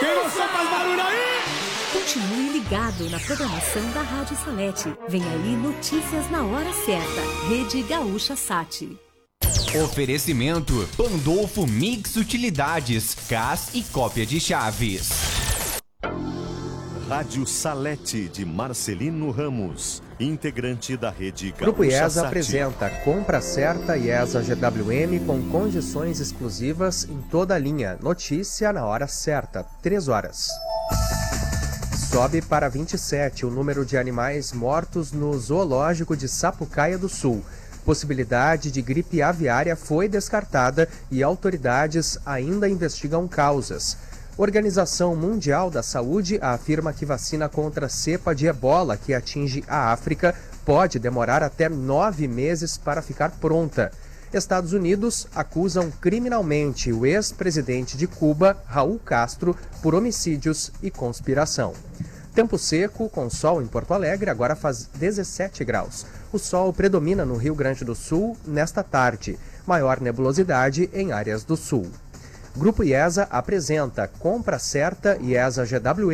Quem gostou faz barulho aí! Continue ligado na programação da Rádio Salete. Vem aí notícias na hora certa. Rede Gaúcha Sat. Oferecimento Pandolfo Mix Utilidades, gás e cópia de chaves. Rádio Salete de Marcelino Ramos, integrante da rede Gaúcha Grupo IESA Sat. apresenta Compra Certa IESA GWM com condições exclusivas em toda a linha. Notícia na hora certa, 3 horas. Sobe para 27 o número de animais mortos no zoológico de Sapucaia do Sul. Possibilidade de gripe aviária foi descartada e autoridades ainda investigam causas. Organização Mundial da Saúde afirma que vacina contra a cepa de ebola que atinge a África pode demorar até 9 meses para ficar pronta. Estados Unidos acusam criminalmente o ex-presidente de Cuba, Raul Castro, por homicídios e conspiração. Tempo seco, com sol em Porto Alegre, agora faz 17 graus. O sol predomina no Rio Grande do Sul nesta tarde. Maior nebulosidade em áreas do sul. Grupo IESA apresenta Compra Certa IESA GWM